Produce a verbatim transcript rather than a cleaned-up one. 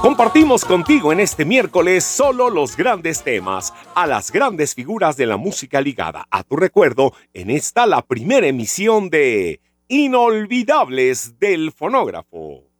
Compartimos contigo en este miércoles solo los grandes temas, a las grandes figuras de la música ligada a tu recuerdo en esta la primera emisión de Inolvidables del Fonógrafo.